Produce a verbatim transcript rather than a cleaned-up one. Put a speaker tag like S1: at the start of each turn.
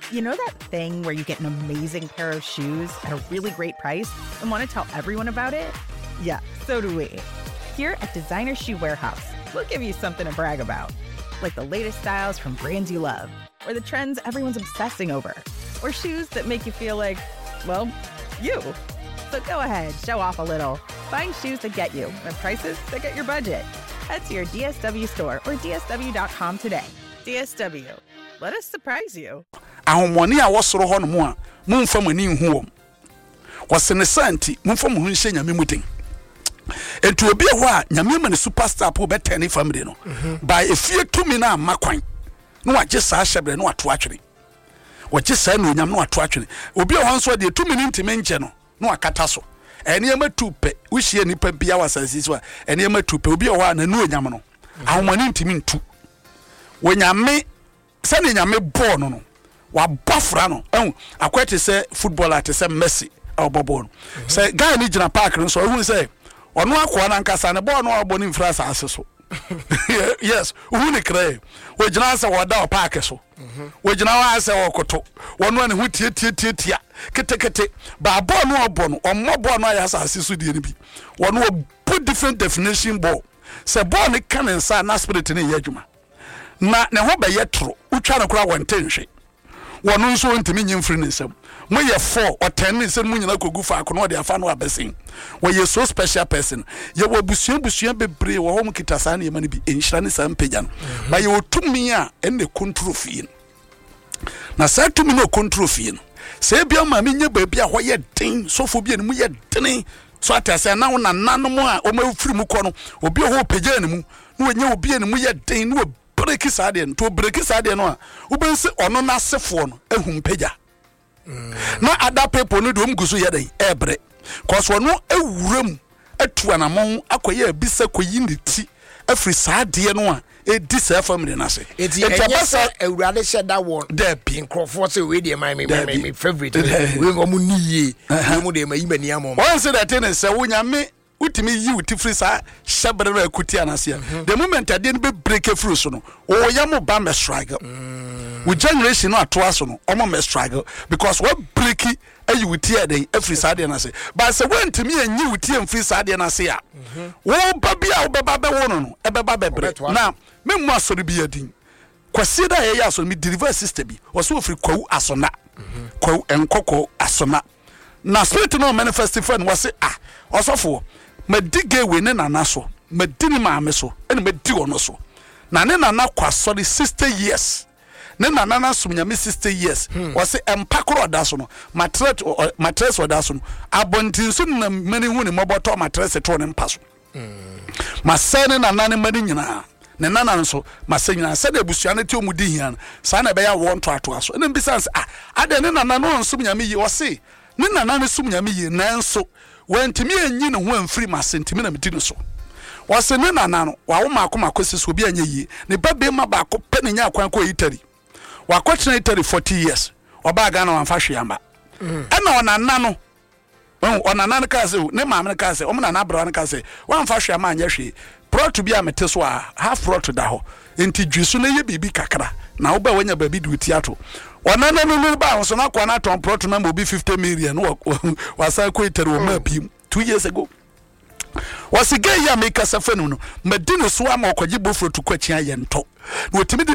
S1: You know that thing where you get an amazing pair of shoes at a really great price and want to tell everyone about it? Yeah, so do we. Here at Designer Shoe Warehouse, we'll give you something to brag about, like the latest styles from brands you love, or the trends everyone's obsessing over, or shoes that make you feel like, well, you. So go ahead, show off a little. Find shoes that get you at prices that get your budget. Head to your D S W store or D S W dot com today. D S W, let us surprise you.
S2: Ahomoni a wosoro ho no mu a mumfa mani hu wom. Wasene santi mumfa mu hunhye nyame muden. Entu obi ho a nyame ma ne superstar po better ne family no. By efie tumi na makwan. No wagye saa hyebre no wato atwene. Wagye saa no nyam no wato atwene. Obi ho nso de tumi ne ntime nche no no akata so. Ene ma tupe uhie nipa bia wasansi so a ene ma tupe obi ho a na no nyam no. Ahomoni ntimi ntu. Wonyame se ne nyame bo no no. Wa bafra no eh akwete say footballer te say Messi or bobo no say guy ni gina park no so hu say ono akwa na nkasa ne ball no aboni mfra asase so yes hu ne kre we gina say wada park so we gina wa say wokoto wono ne hu tie tie tie tie kete kete ba ball no obo no ommo ball no ya asase so die ne bi wono put different definition ball say ball ne kan nsa na spirit ne yadwuma na ne ho be yetro utwa ne kura wontenhwe wonu so ntimi nyimfiri nsem mo ye four or ten nsem mo nyina kogu fa akono de afa no abesin we ye so special person ye wo busuan busuan bebre wo ho mkita sa na ye mani bi enhira ne sam pagya no ba ye otumi a enne control fie na sa tumi no control fie no se bia ma me nya ba bia ho ye den sofo bia ne mu ye den so atase na wona nanom a o ma firi mu kɔ no obi ho pagya ne mu no nya obi ne mu ye den no break sade to break sade no a ubense ono na sefo no ehum pagya na ada people no dom guso ye den ebre cause ono ewuram atu anamon akoye abisa koyi ne ti afri sade no a edi se family na se
S3: eti enye ewurade sheda won
S2: there be
S3: crofo say we dey my me my favorite we go mu niye we mu dey my imani amom
S2: one say that thing say wonya me utimi yi utifri sa shabre na akuti anase the moment ade no be break through so no o yam ba me struggle we generation no ato so no omo me struggle because what break ayi uti ade every side anase but say when timi anyi uti amfri side anase a wo ba bia wo beba be wo no no e beba bebre na me mu asori bi adin kwasi da ye ya so me deliver sister bi wo so ofri kwawu asona kwawu enkoko asona na spirit no manifest friend wo say ah osofo madige we ne nana so madini maame so ene madi ono so na ne nana kwasori sixty years ne nana na sumnyame sixty years wo se empakro da so no matret matres oda so no abontin so na mani hu ne moboto matres to ne mpaso masene nana ne mani nyina ne nana nso masenya se de busua ne ti omudi hian sa na be ya won to ato aso ene bisans ah ade ne nana no sumnyame yi wo se ne nana ne sumnyame yi nanso wentimi enyi ne ho amfiri masentimi na medi no so wase ne nana no wa wo maako makosi so bi anya yi ne babe ma ba ko pe ne nya akwan ko Italy wa ko tena Italy forty years oba ga na wan fa hweamba ena onana no onana no ka se ne maame no ka se o mo nana bra no ka se wan fa hweamba anya hwe pro to bi amete so a half pro to da ho enti dwisu ne ye bibi kakra na wo ba wanya baby du tiato onana no no ba so na kwa na ton pro to na mo bi fifty million wa sa ko Italy wo ma bi two years ago was a gay ya make us a phenomenon, Medina Swam or Kwajibo for to question yento. No, timid